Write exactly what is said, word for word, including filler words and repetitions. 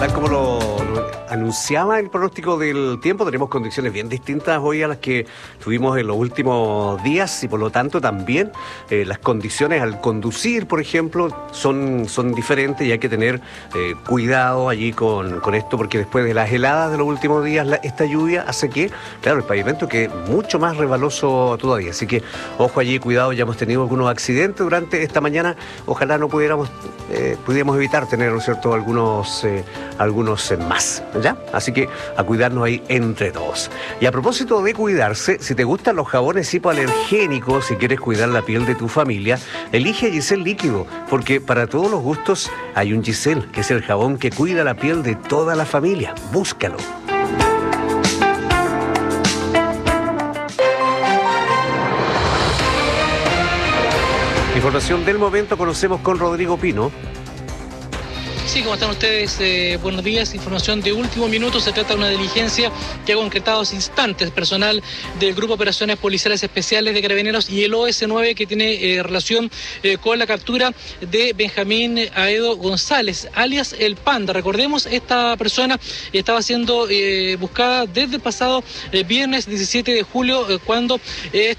Tal como lo, lo anunciaba el pronóstico del tiempo, tenemos condiciones bien distintas hoy a las que tuvimos en los últimos días y por lo tanto también eh, las condiciones al conducir, por ejemplo, son, son diferentes y hay que tener eh, cuidado allí con, con esto, porque después de las heladas de los últimos días, la, esta lluvia hace que, claro, el pavimento quede mucho más resbaloso todavía. Así que ojo allí, cuidado, ya hemos tenido algunos accidentes durante esta mañana. Ojalá no pudiéramos, eh, pudiéramos evitar tener, ¿no es cierto?, algunos... Eh, algunos más, ¿ya? Así que a cuidarnos ahí entre todos. Y a propósito de cuidarse, si te gustan los jabones hipoalergénicos, si quieres cuidar la piel de tu familia, elige Giselle Líquido, porque para todos los gustos hay un Giselle, que es el jabón que cuida la piel de toda la familia. Búscalo. Información del momento conocemos con Rodrigo Pino. Sí, ¿cómo están ustedes? Eh, buenos días. Información de último minuto. Se trata de una diligencia que ha concretado hace instantes personal del Grupo de Operaciones Policiales Especiales de Carabineros y el O S nueve, que tiene eh, relación eh, con la captura de Benjamín Aedo González, alias El Panda. Recordemos, esta persona estaba siendo eh, buscada desde el pasado eh, viernes diecisiete de julio, eh, cuando... Eh,